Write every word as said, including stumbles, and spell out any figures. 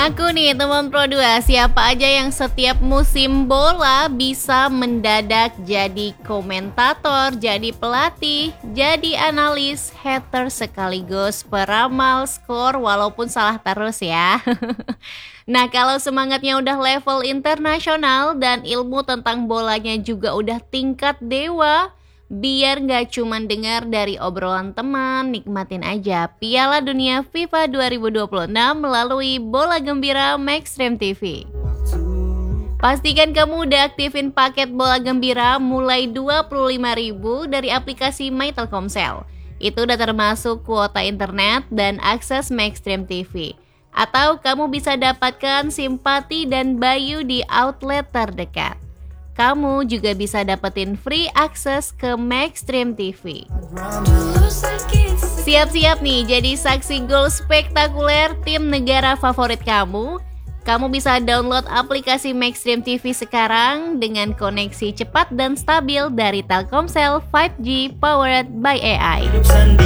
Ngaku nih teman Pro dua, siapa aja yang setiap musim bola bisa mendadak jadi komentator, jadi pelatih, jadi analis, hater sekaligus peramal skor walaupun salah terus ya. Nah, kalau semangatnya udah level internasional dan ilmu tentang bolanya juga udah tingkat dewa, biar nggak cuman dengar dari obrolan teman, nikmatin aja Piala Dunia FIFA dua ribu dua puluh enam melalui Bola Gembira Maxstream T V. Pastikan kamu udah aktifin paket Bola Gembira mulai dua puluh lima ribu dari aplikasi My Telkomsel. Itu udah termasuk kuota internet dan akses Maxstream T V. Atau kamu bisa dapatkan simpati dan Bayu di outlet terdekat. Kamu juga bisa dapetin free akses ke Maxstream T V. Siap-siap nih jadi saksi gol spektakuler tim negara favorit kamu. Kamu bisa download aplikasi Maxstream T V sekarang dengan koneksi cepat dan stabil dari Telkomsel lima G powered by A I.